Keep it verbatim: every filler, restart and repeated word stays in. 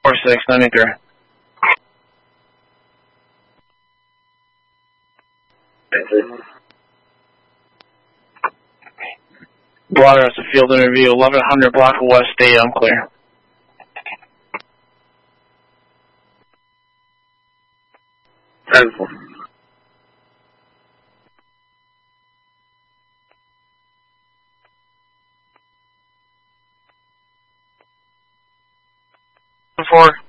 four six ninety-three. Blotter has a field interview, eleven hundred block of West eight, I'm clear. ten four. Four.